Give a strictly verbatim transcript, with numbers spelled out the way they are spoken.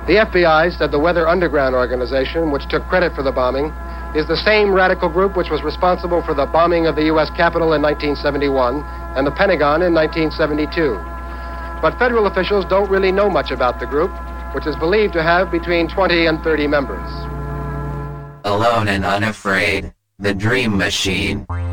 The F B I said the Weather Underground organization, which took credit for the bombing, is the same radical group which was responsible for the bombing of the U S Capitol in nineteen seventy-one and the Pentagon in nineteen seventy-two. But federal officials don't really know much about the group, which is believed to have between twenty and thirty members. Alone and Unafraid, The Dream Machine.